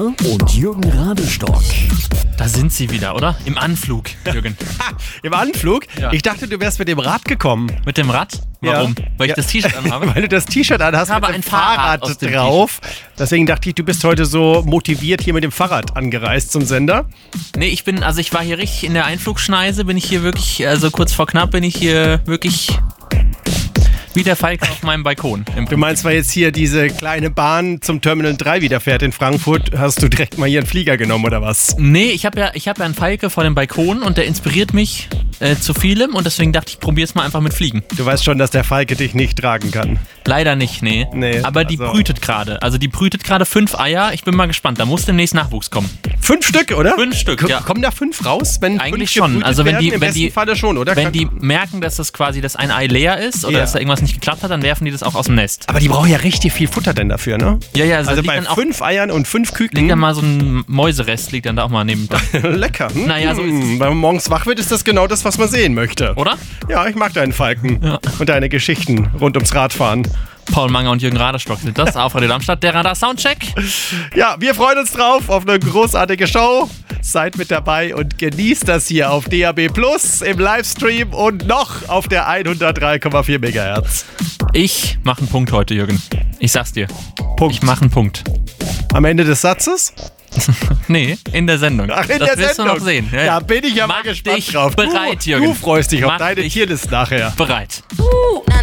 Matze und Jürgen Radestock. Da sind sie wieder, oder? Im Anflug, Jürgen. Im Anflug? Ja. Ich dachte, du wärst mit dem Rad gekommen. Mit dem Rad? Warum? Ja. Weil ich das T-Shirt anhabe? Weil du das T-Shirt anhast Ich habe mit dem ein Fahrrad aus dem drauf. Deswegen dachte ich, du bist heute so motiviert hier mit dem Fahrrad angereist zum Sender. Nee, ich war hier richtig in der Einflugschneise, bin ich hier wirklich, also kurz vor knapp bin ich hier wirklich wie der Falke auf meinem Balkon. Du meinst, weil jetzt hier diese kleine Bahn zum Terminal 3 wieder fährt in Frankfurt, hast du direkt mal hier einen Flieger genommen oder was? Nee, ich hab ja einen Falke vor dem Balkon und der inspiriert mich zu vielem und deswegen dachte ich, probier's mal einfach mit Fliegen. Du weißt schon, dass der Falke dich nicht tragen kann. Leider nicht, nee. Aber die also- brütet gerade. Also die brütet gerade 5 Eier. Ich bin mal gespannt. Da muss demnächst Nachwuchs kommen. 5 Stück, oder? 5 Stück, ja. Kommen da 5 raus? Wenn Eigentlich 5 schon. gebrütet Also wenn werden? die- Im wenn besten die- Falle schon, oder? Wenn die merken, dass das quasi das ein Ei leer ist oder Ja. dass da irgendwas nicht geklappt hat, dann werfen die das auch aus dem Nest. Aber die brauchen ja richtig viel Futter denn dafür, ne? Ja, Also liegt bei dann auch, 5 Eiern und 5 liegt Küken. dann mal so ein Mäuserest, liegt dann da auch mal neben. Lecker. Naja, so ist es. Wenn man morgens wach wird, ist das genau das, was man sehen möchte. Oder? Ja, ich mag deinen Falken. Ja. Und deine Geschichten rund ums Radfahren. Paul Manger und Jürgen Radestock sind das auf Radio Darmstadt. Der Radar Soundcheck. Ja, wir freuen uns drauf auf eine großartige Show. Seid mit dabei und genießt das hier auf DAB Plus im Livestream und noch auf der 103,4 MHz. Ich mache einen Punkt heute, Jürgen. Ich sag's dir. Punkt. Ich mache einen Punkt. Am Ende des Satzes? Nee, in der Sendung. Ach, in das der wirst Sendung. du noch sehen. Da bin ich ja mal Mach gespannt dich drauf. bereit, du Jürgen. freust dich auf Mach deine dich Tierlist nachher. bereit.